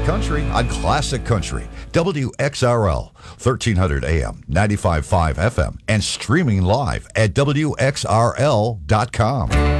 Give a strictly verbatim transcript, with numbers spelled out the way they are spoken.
Country on Classic Country, W X R L, thirteen hundred A M, ninety-five point five F M, and streaming live at W X R L dot com.